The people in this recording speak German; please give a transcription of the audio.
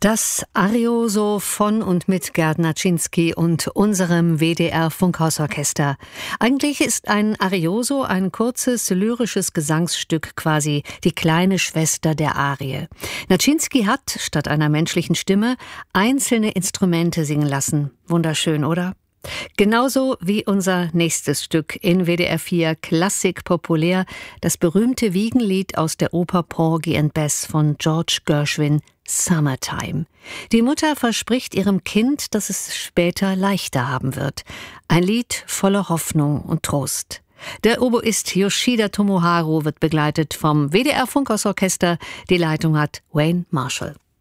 Das Arioso von und mit Gerd Naczynski und unserem WDR-Funkhausorchester. Eigentlich ist ein Arioso ein kurzes lyrisches Gesangsstück, quasi die kleine Schwester der Arie. Naczynski hat, statt einer menschlichen Stimme, einzelne Instrumente singen lassen. Wunderschön, oder? Genauso wie unser nächstes Stück in WDR 4 Klassik populär, das berühmte Wiegenlied aus der Oper Porgy and Bess von George Gershwin, Summertime. Die Mutter verspricht ihrem Kind, dass es später leichter haben wird. Ein Lied voller Hoffnung und Trost. Der Oboist Yoshida Tomoharu wird begleitet vom WDR Funkhausorchester. Die Leitung hat Wayne Marshall.